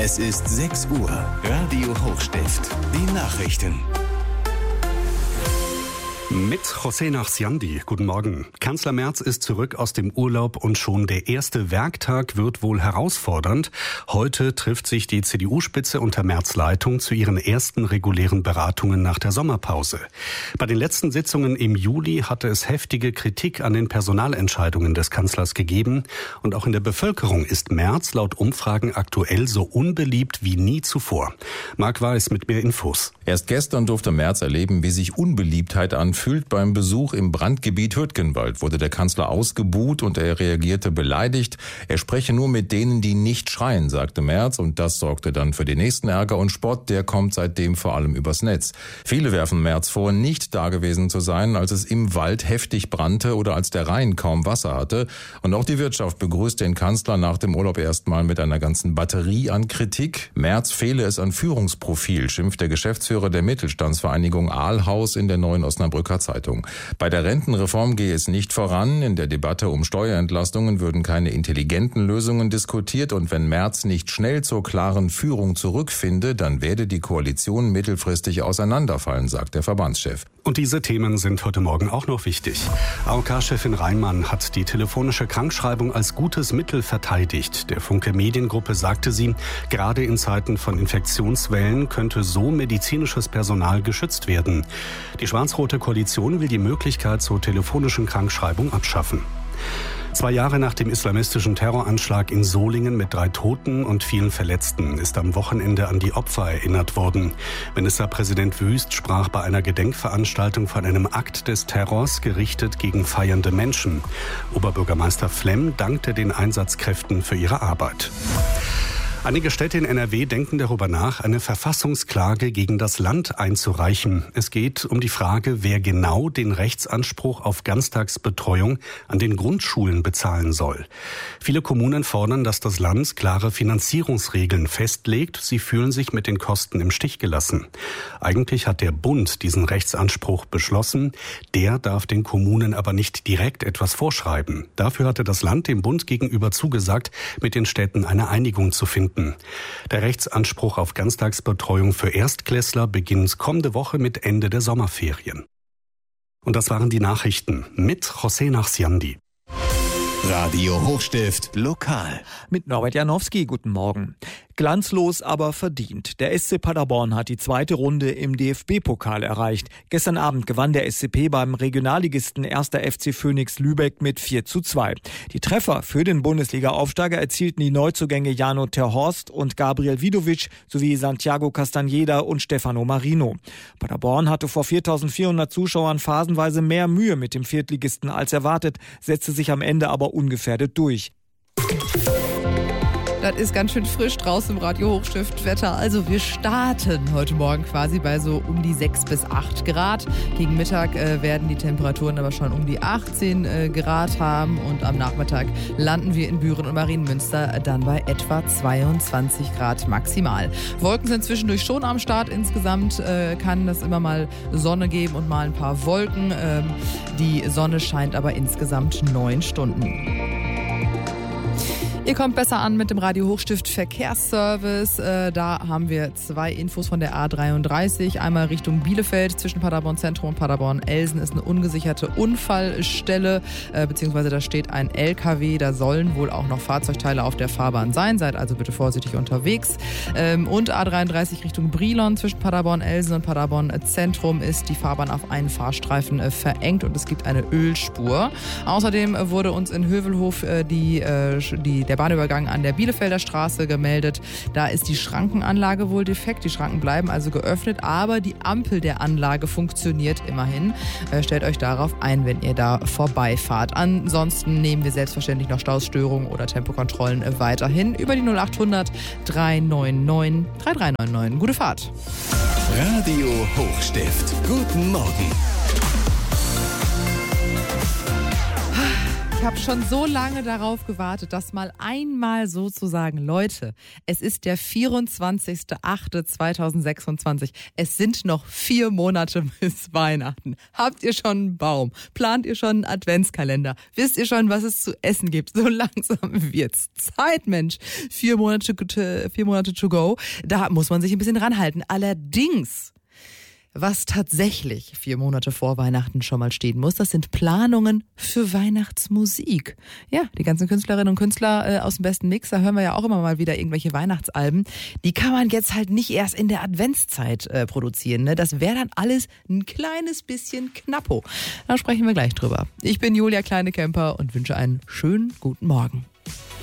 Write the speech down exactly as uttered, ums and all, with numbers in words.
Es ist sechs Uhr. Radio Hochstift. Die Nachrichten. Mit José Nachsiandi. Guten Morgen. Kanzler Merz ist zurück aus dem Urlaub und schon der erste Werktag wird wohl herausfordernd. Heute trifft sich die C D U-Spitze unter Merz' Leitung zu ihren ersten regulären Beratungen nach der Sommerpause. Bei den letzten Sitzungen im Juli hatte es heftige Kritik an den Personalentscheidungen des Kanzlers gegeben. Und auch in der Bevölkerung ist Merz laut Umfragen aktuell so unbeliebt wie nie zuvor. Marc Weiß mit mehr Infos. Erst gestern durfte Merz erleben, wie sich Unbeliebtheit anfühlt. Beim Besuch im Brandgebiet Hürtgenwald wurde der Kanzler ausgebuht und er reagierte beleidigt. Er spreche nur mit denen, die nicht schreien, sagte Merz. Und das sorgte dann für den nächsten Ärger und Spott. Der kommt seitdem vor allem übers Netz. Viele werfen Merz vor, nicht dagewesen zu sein, als es im Wald heftig brannte oder als der Rhein kaum Wasser hatte. Und auch die Wirtschaft begrüßt den Kanzler nach dem Urlaub erstmal mit einer ganzen Batterie an Kritik. Merz fehle es an Führungsprofil, schimpft der Geschäftsführer der Mittelstandsvereinigung Aalhaus in der Neuen Osnabrücker Zeitung. Bei der Rentenreform gehe es nicht voran. In der Debatte um Steuerentlastungen würden keine intelligenten Lösungen diskutiert. Und wenn Merz nicht schnell zur klaren Führung zurückfinde, dann werde die Koalition mittelfristig auseinanderfallen, sagt der Verbandschef. Und diese Themen sind heute Morgen auch noch wichtig. A O K-Chefin Reimann hat die telefonische Krankschreibung als gutes Mittel verteidigt. Der Funke Mediengruppe sagte sie, gerade in Zeiten von Infektionswellen könnte so medizinisches Personal geschützt werden. Die schwarz-rote Koalition will die Möglichkeit zur telefonischen Krankschreibung abschaffen. Zwei Jahre nach dem islamistischen Terroranschlag in Solingen mit drei Toten und vielen Verletzten ist am Wochenende an die Opfer erinnert worden. Ministerpräsident Wüst sprach bei einer Gedenkveranstaltung von einem Akt des Terrors gerichtet gegen feiernde Menschen. Oberbürgermeister Flemm dankte den Einsatzkräften für ihre Arbeit. Einige Städte in N R W denken darüber nach, eine Verfassungsklage gegen das Land einzureichen. Es geht um die Frage, wer genau den Rechtsanspruch auf Ganztagsbetreuung an den Grundschulen bezahlen soll. Viele Kommunen fordern, dass das Land klare Finanzierungsregeln festlegt. Sie fühlen sich mit den Kosten im Stich gelassen. Eigentlich hat der Bund diesen Rechtsanspruch beschlossen. Der darf den Kommunen aber nicht direkt etwas vorschreiben. Dafür hatte das Land dem Bund gegenüber zugesagt, mit den Städten eine Einigung zu finden. Der Rechtsanspruch auf Ganztagsbetreuung für Erstklässler beginnt kommende Woche mit Ende der Sommerferien. Und das waren die Nachrichten mit José Nachsiandi. Radio Hochstift lokal. Mit Norbert Janowski, guten Morgen. Glanzlos, aber verdient. Der S C Paderborn hat die zweite Runde im D F B-Pokal erreicht. Gestern Abend gewann der S C P beim Regionalligisten erster F C Phönix Lübeck mit vier zu zwei. Die Treffer für den Bundesliga-Aufsteiger erzielten die Neuzugänge Jano Terhorst und Gabriel Vidovic sowie Santiago Castañeda und Stefano Marino. Paderborn hatte vor viertausendvierhundert Zuschauern phasenweise mehr Mühe mit dem Viertligisten als erwartet, setzte sich am Ende aber ungefährdet durch. Das ist ganz schön frisch draußen im Radio Hochstift Wetter. Also wir starten heute Morgen quasi bei so um die sechs bis acht Grad. Gegen Mittag äh, werden die Temperaturen aber schon um die achtzehn äh, Grad haben. Und am Nachmittag landen wir in Büren und Marienmünster dann bei etwa zweiundzwanzig Grad maximal. Wolken sind zwischendurch schon am Start. Insgesamt äh, kann das immer mal Sonne geben und mal ein paar Wolken. Ähm, die Sonne scheint aber insgesamt neun Stunden. Ihr kommt besser an mit dem Radio Hochstift Verkehrsservice. Äh, da haben wir zwei Infos von der A dreiunddreißig. Einmal Richtung Bielefeld zwischen Paderborn Zentrum und Paderborn Elsen ist eine ungesicherte Unfallstelle, äh, beziehungsweise da steht ein L K W. Da sollen wohl auch noch Fahrzeugteile auf der Fahrbahn sein. Seid also bitte vorsichtig unterwegs. Ähm, und A dreiunddreißig Richtung Brilon zwischen Paderborn Elsen und Paderborn Zentrum ist die Fahrbahn auf einen Fahrstreifen äh, verengt und es gibt eine Ölspur. Außerdem äh, wurde uns in Hövelhof äh, die, äh, die der Bahnübergang an der Bielefelder Straße gemeldet. Da ist die Schrankenanlage wohl defekt. Die Schranken bleiben also geöffnet, aber die Ampel der Anlage funktioniert immerhin. Äh, stellt euch darauf ein, wenn ihr da vorbeifahrt. Ansonsten nehmen wir selbstverständlich noch Stausstörungen oder Tempokontrollen äh, weiterhin über die null achthundert dreihundertneunundneunzig dreiunddreißig neunundneunzig. Gute Fahrt. Radio Hochstift. Guten Morgen. Ich habe schon so lange darauf gewartet, das mal einmal so zu sagen. Leute, es ist der vierundzwanzigster achte zweitausendsechsundzwanzig. Es sind noch vier Monate bis Weihnachten. Habt ihr schon einen Baum? Plant ihr schon einen Adventskalender? Wisst ihr schon, was es zu essen gibt? So langsam wird's Zeit, Mensch. Vier Monate, vier Monate to go. Da muss man sich ein bisschen ranhalten. Allerdings, was tatsächlich vier Monate vor Weihnachten schon mal stehen muss, das sind Planungen für Weihnachtsmusik. Ja, die ganzen Künstlerinnen und Künstler äh, aus dem besten Mix, da hören wir ja auch immer mal wieder irgendwelche Weihnachtsalben. Die kann man jetzt halt nicht erst in der Adventszeit äh, produzieren. Ne? Das wäre dann alles ein kleines bisschen knappo. Da sprechen wir gleich drüber. Ich bin Julia Kleine-Kemper und wünsche einen schönen guten Morgen.